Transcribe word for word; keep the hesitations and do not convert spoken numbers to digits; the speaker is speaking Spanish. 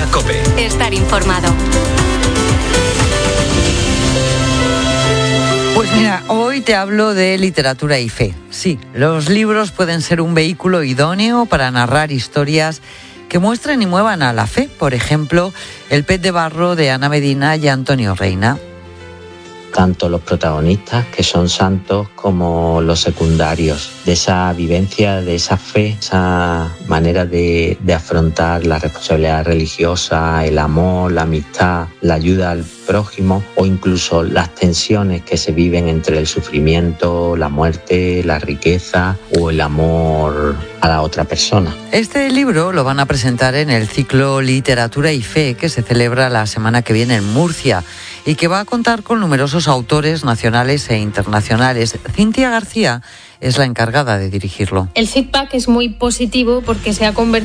COPE. Estar informado. Pues mira, hoy te hablo de literatura y fe. Sí, los libros pueden ser un vehículo idóneo para narrar historias que muestren y muevan a la fe. Por ejemplo, El pez de barro de Ana Medina y Antonio Reina. Tanto los protagonistas, que son santos, como los secundarios, de esa vivencia, de esa fe, esa manera de, de afrontar la responsabilidad religiosa, el amor, la amistad, la ayuda al prójimo, o incluso las tensiones que se viven entre el sufrimiento, la muerte, la riqueza o el amor a la otra persona. Este libro lo van a presentar en el ciclo Literatura y Fe, que se celebra la semana que viene en Murcia y que va a contar con numerosos autores nacionales e internacionales. Cintia García es la encargada de dirigirlo. El feedback es muy positivo porque se ha convertido